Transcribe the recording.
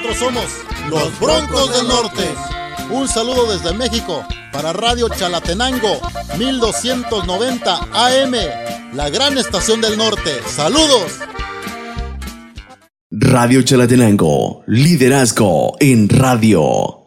Nosotros somos los Broncos del Norte. Un saludo desde México para Radio Chalatenango 1290 AM, la gran estación del norte. ¡Saludos! Radio Chalatenango, liderazgo en radio.